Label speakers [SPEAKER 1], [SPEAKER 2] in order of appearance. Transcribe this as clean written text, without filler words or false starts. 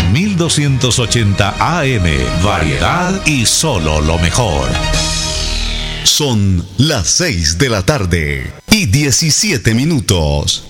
[SPEAKER 1] 1280 AM. Variedad y solo lo mejor.
[SPEAKER 2] Son las 6 de la tarde y 17 minutos.